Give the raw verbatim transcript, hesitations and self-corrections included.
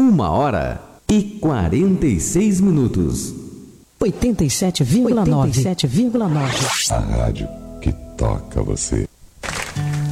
Uma hora e quarenta e seis minutos. oitenta e sete vírgula nove. A rádio que toca você.